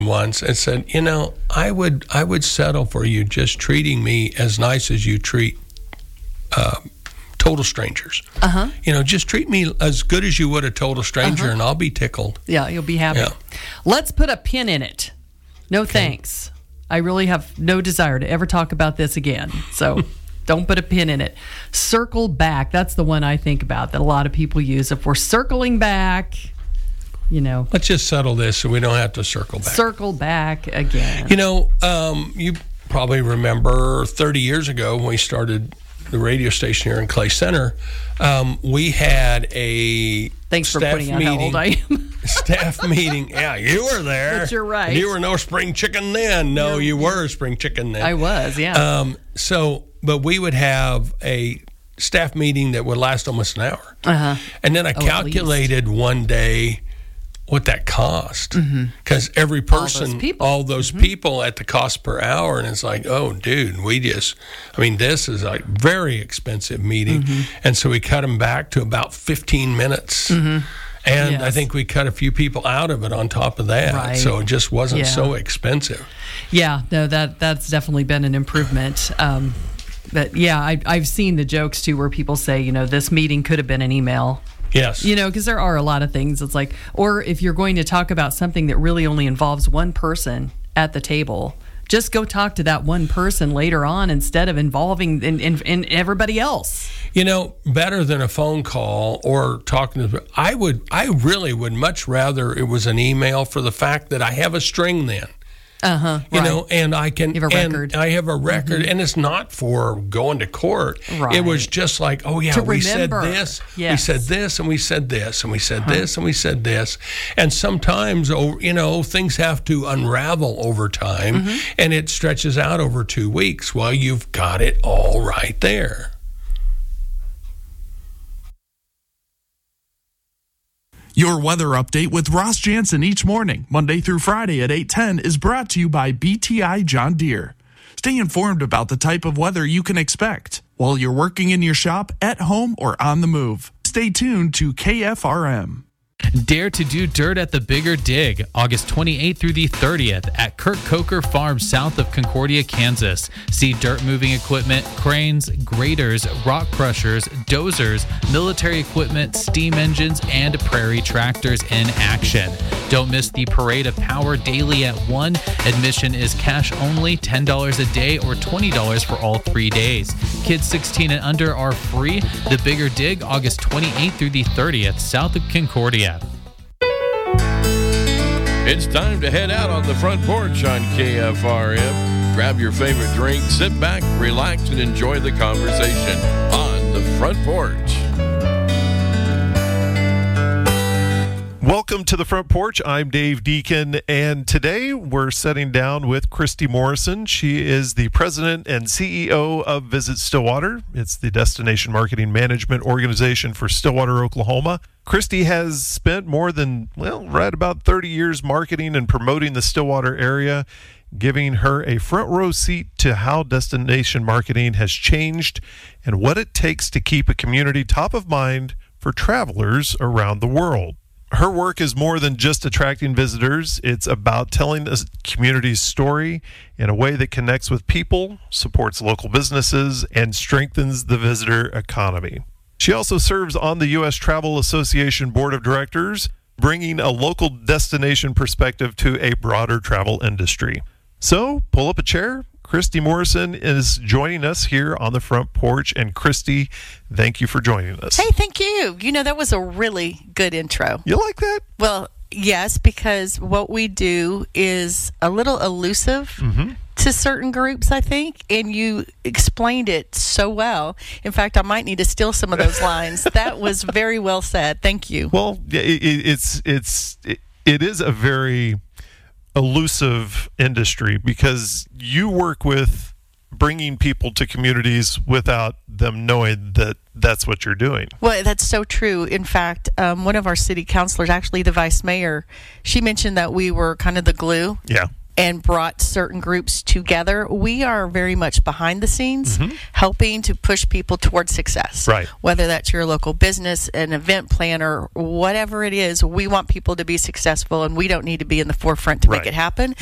once and said, I would settle for you just treating me as nice as you treat total strangers. Just treat me as good as you would a total stranger, and I'll be tickled. Yeah, you'll be happy. Yeah. Let's put a pin in it. No thanks. I really have no desire to ever talk about this again. So don't put a pin in it. Circle back. That's the one I think about that a lot of people use. If we're circling back, Let's just settle this so we don't have to circle back. Circle back again. You probably remember 30 years ago when we started the radio station here in Clay Center, we had a Thanks for pointing out how old I am. Staff meeting. Yeah, you were there. But you're right. You were no spring chicken then. No, you were a spring chicken then. I was, yeah. But we would have a staff meeting that would last almost an hour. And then I calculated one day what that cost, because every person, all those people at the cost per hour, and it's like, oh, dude, this is a very expensive meeting, and so we cut them back to about 15 minutes, and I think we cut a few people out of it on top of that, so it just wasn't so expensive. Yeah, no, that's definitely been an improvement. But yeah, I've seen the jokes too, where people say, this meeting could have been an email. Yes. Because there are a lot of things. It's like, or if you're going to talk about something that really only involves one person at the table, just go talk to that one person later on instead of involving in everybody else. Better than a phone call or talking to. I really would much rather it was an email, for the fact that I have a string then. And I can. You have a record. I have a record, and it's not for going to court. Right. It was just like, we said this, we said this, and we said this, and we said this, and we said this, and sometimes, things have to unravel over time, and it stretches out over 2 weeks. Well, you've got it all right there. Your weather update with Ross Jansen each morning, Monday through Friday at 8:10, is brought to you by BTI John Deere. Stay informed about the type of weather you can expect while you're working in your shop, at home, or on the move. Stay tuned to KFRM. Dare to do dirt at the Bigger Dig, August 28th through the 30th at Kirk Coker Farm, south of Concordia, Kansas. See dirt moving equipment, cranes, graders, rock crushers, dozers, military equipment, steam engines, and prairie tractors in action. Don't miss the Parade of Power daily at 1. Admission is cash only, $10 a day or $20 for all 3 days. Kids 16 and under are free. The Bigger Dig, August 28th through the 30th, south of Concordia. It's time to head out on the front porch on KFRM. Grab your favorite drink, sit back, relax, and enjoy the conversation on the front porch. Welcome to the front porch. I'm Dave Deacon, and today we're sitting down with Christy Morrison. She is the president and CEO of Visit Stillwater. It's the destination marketing management organization for Stillwater, Oklahoma. Christy has spent more than, right about 30 years marketing and promoting the Stillwater area, giving her a front row seat to how destination marketing has changed and what it takes to keep a community top of mind for travelers around the world. Her work is more than just attracting visitors. It's about telling the community's story in a way that connects with people, supports local businesses, and strengthens the visitor economy. She also serves on the U.S. Travel Association Board of Directors, bringing a local destination perspective to a broader travel industry. So, pull up a chair. Christy Morrison is joining us here on the front porch. And Christy, thank you for joining us. Hey, thank you. That was a really good intro. You like that? Well, yes, because what we do is a little elusive to certain groups, I think, and you explained it so well. In fact, I might need to steal some of those lines. That was very well said. Thank you. Well, it is a very elusive industry because you work with bringing people to communities without them knowing that that's what you're doing. Well, that's so true. In fact, one of our city councilors, actually the vice mayor, she mentioned that we were kind of the glue. Yeah. and brought certain groups together. We are very much behind the scenes, helping to push people towards success. Right. Whether that's your local business, an event planner, whatever it is, we want people to be successful, and we don't need to be in the forefront to make it happen.